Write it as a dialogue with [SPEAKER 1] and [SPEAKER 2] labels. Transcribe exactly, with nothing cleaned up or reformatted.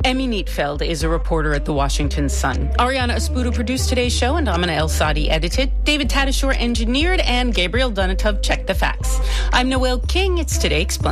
[SPEAKER 1] Emmy Neatfeld is a reporter at the Washington Sun. Ariana Espudo produced today's show, and Amina El Sadi edited. David Tadashore engineered, and Gabriel Donatov checked the facts. I'm Noelle King. It's Today Explained.